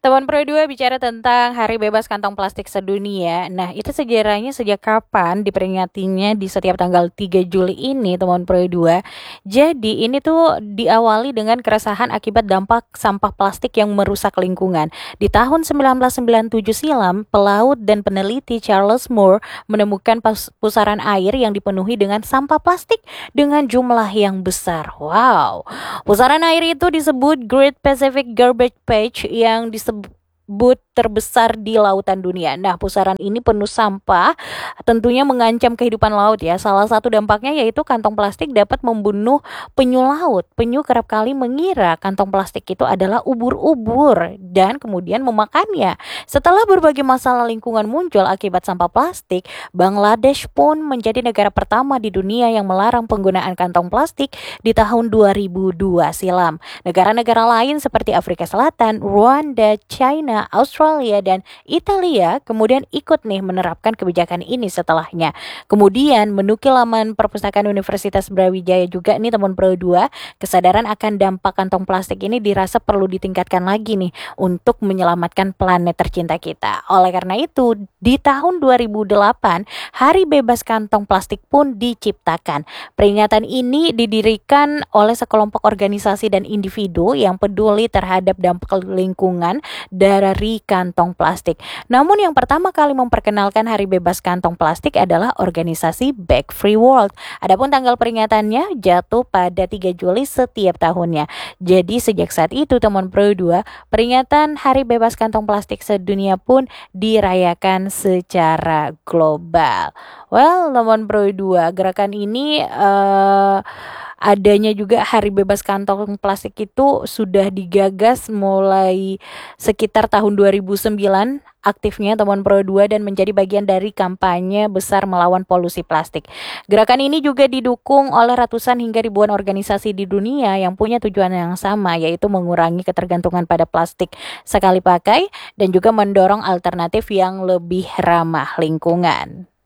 Teman Pro 2 bicara tentang Hari Bebas Kantong Plastik Sedunia. Nah, itu sejarahnya sejak kapan diperingatinya di setiap tanggal 3 Juli ini, teman Pro 2. Jadi, ini tuh diawali dengan keresahan akibat dampak sampah plastik yang merusak lingkungan. Di tahun 1997 silam, pelaut dan peneliti Charles Moore menemukan pusaran air yang dipenuhi dengan sampah plastik dengan jumlah yang besar. Wow. Pusaran air itu disebut Great Pacific Garbage Patch yang disebut terbesar di lautan dunia. Nah, pusaran ini penuh sampah, tentunya mengancam kehidupan laut ya. Salah satu dampaknya yaitu kantong plastik dapat membunuh penyu laut. Penyu kerap kali mengira kantong plastik itu adalah ubur-ubur dan kemudian memakannya. Setelah berbagai masalah lingkungan muncul akibat sampah plastik, Bangladesh pun menjadi negara pertama di dunia yang melarang penggunaan kantong plastik di tahun 2002 silam. Negara-negara lain seperti Afrika Selatan, Rwanda, China, Australia, dan Italia kemudian ikut nih menerapkan kebijakan ini setelahnya. Kemudian menukil laman Perpustakaan Universitas Brawijaya juga nih teman Pro 2, kesadaran akan dampak kantong plastik ini dirasa perlu ditingkatkan lagi nih untuk menyelamatkan planet tercinta kita. Oleh karena itu, di tahun 2008, Hari Bebas Kantong Plastik pun diciptakan. Peringatan ini didirikan oleh sekelompok organisasi dan individu yang peduli terhadap dampak lingkungan dari kantong plastik. Namun yang pertama kali memperkenalkan Hari Bebas Kantong Plastik adalah organisasi Bag Free World. Adapun tanggal peringatannya jatuh pada 3 Juli setiap tahunnya. Jadi sejak saat itu teman Pro 2, peringatan Hari Bebas Kantong Plastik sedunia pun dirayakan secara global. Well, teman Pro 2, gerakan ini adanya juga Hari Bebas Kantong Plastik itu sudah digagas mulai sekitar tahun 2009 aktifnya teman Pro 2 dan menjadi bagian dari kampanye besar melawan polusi plastik. Gerakan ini juga didukung oleh ratusan hingga ribuan organisasi di dunia yang punya tujuan yang sama, yaitu mengurangi ketergantungan pada plastik sekali pakai dan juga mendorong alternatif yang lebih ramah lingkungan.